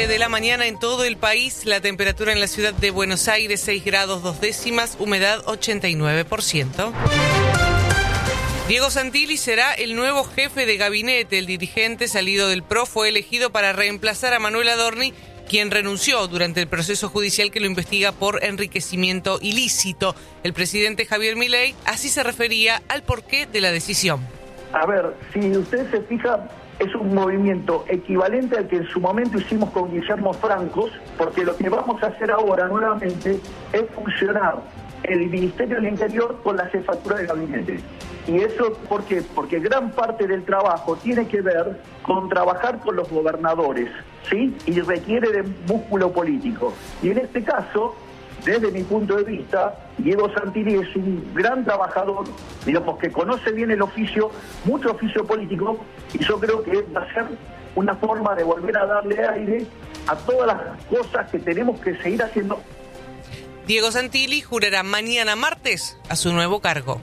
7 de la mañana en todo el país. La temperatura en la ciudad de Buenos Aires, 6 grados 2 décimas, humedad 89%. Diego Santilli será el nuevo jefe de gabinete. El dirigente salido del PRO fue elegido para reemplazar a Manuel Adorni, quien renunció durante el proceso judicial que lo investiga por enriquecimiento ilícito. El presidente Javier Milei así se refería al porqué de la decisión. A ver, si usted se fija, es un movimiento equivalente al que en su momento hicimos con Guillermo Francos, porque lo que vamos a hacer ahora nuevamente es funcionar el Ministerio del Interior con la jefatura de gabinete. ¿Y eso por qué? Porque gran parte del trabajo tiene que ver con trabajar con los gobernadores, ¿sí? Y requiere de músculo político. Y en este caso, desde mi punto de vista, Diego Santilli es un gran trabajador, digamos, que conoce bien el oficio, mucho oficio político, y yo creo que va a ser una forma de volver a darle aire a todas las cosas que tenemos que seguir haciendo. Diego Santilli jurará mañana martes a su nuevo cargo.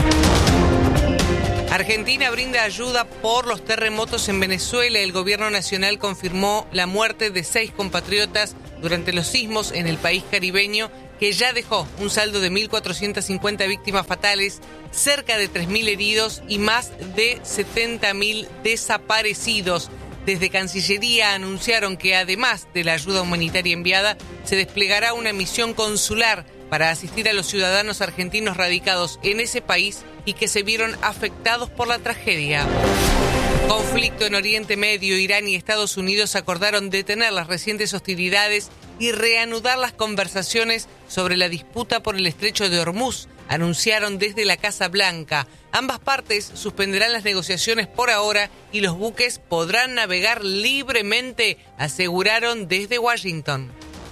Argentina brinda ayuda por los terremotos en Venezuela. El gobierno nacional confirmó la muerte de 6 compatriotas durante los sismos en el país caribeño, que ya dejó un saldo de 1.450 víctimas fatales, cerca de 3.000 heridos y más de 70.000 desaparecidos. Desde Cancillería anunciaron que además de la ayuda humanitaria enviada, se desplegará una misión consular para asistir a los ciudadanos argentinos radicados en ese país y que se vieron afectados por la tragedia. Conflicto en Oriente Medio. Irán y Estados Unidos acordaron detener las recientes hostilidades y reanudar las conversaciones sobre la disputa por el estrecho de Hormuz, anunciaron desde la Casa Blanca. Ambas partes suspenderán las negociaciones por ahora y los buques podrán navegar libremente, aseguraron desde Washington.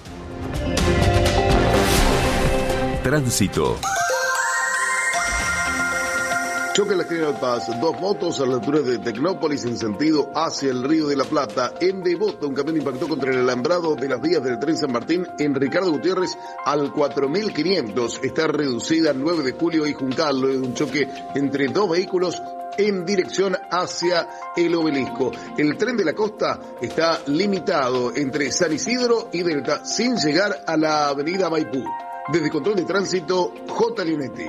Tránsito. Choque en la General Paz, 2 motos a la altura de Tecnópolis en sentido hacia el Río de la Plata. En Devoto, un camión impactó contra el alambrado de las vías del tren San Martín en Ricardo Gutiérrez al 4500. Está reducida al 9 de julio y Juncal, luego de un choque entre 2 vehículos en dirección hacia el Obelisco. El tren de la costa está limitado entre San Isidro y Delta, sin llegar a la avenida Maipú. Desde Control de Tránsito, J. Leonetti.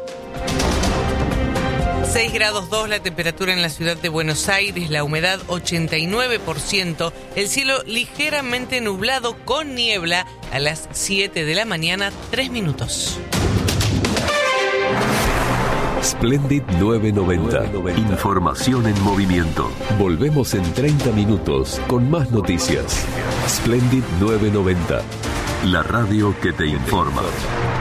6 grados 2 la temperatura en la ciudad de Buenos Aires, la humedad 89%, el cielo ligeramente nublado con niebla a las 7 de la mañana, 3 minutos. Splendid 990. Información en movimiento. Volvemos en 30 minutos con más noticias. Splendid 990. La radio que te informa.